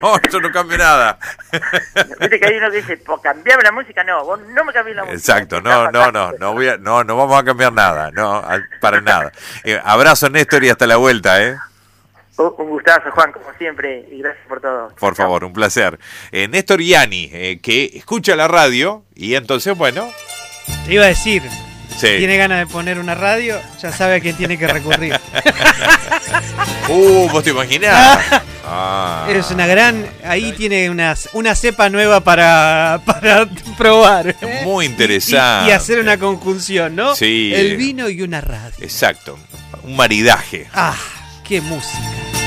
No, yo no cambio nada. Viste que hay uno que dice, por cambiarme la música, no, vos no me cambies la música. Exacto, no vamos a cambiar nada, no, para nada. Abrazo, Néstor, y hasta la vuelta, Un gustazo, Juan, como siempre, y gracias por todo. Por favor, un placer. Néstor Yani, que escucha la radio, y entonces, bueno... Te iba a decir, sí. Tiene ganas de poner una radio, ya sabe a quién tiene que recurrir. ¿Vos te imaginás? Es una gran... Ahí tiene una cepa nueva para probar. Muy interesante. Y hacer una conjunción, ¿no? Sí. El vino y una radio. Exacto, un maridaje. ¡Qué música!